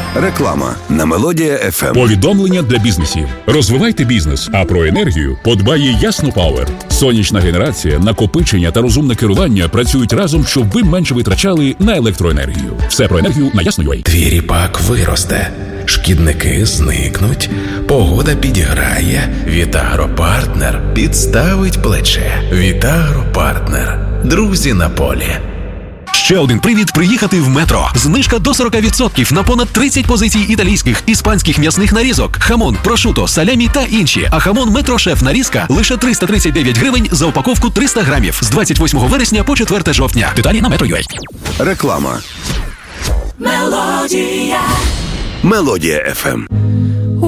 Реклама на Мелодія FM. Повідомлення для бізнесів. Розвивайте бізнес, а про енергію подбає Ясно Пауер. Сонячна генерація, накопичення та розумне керування працюють разом, щоб ви менше витрачали на електроенергію. Все про енергію на Ясно.ua. Твій ріпак виросте, шкідники зникнуть, погода підіграє, Вітагропартнер підставить плече. Вітагропартнер. Друзі на полі. Ще один привід приїхати в Метро. Знижка до 40% на понад 30 позицій італійських, іспанських м'ясних нарізок, хамон, прошуто, салямі та інші. А хамон Метро-шеф нарізка лише 339 гривень за упаковку 300 грамів з 28 вересня по 4 жовтня. Деталі на Metro.ua. Реклама. Мелодія FM.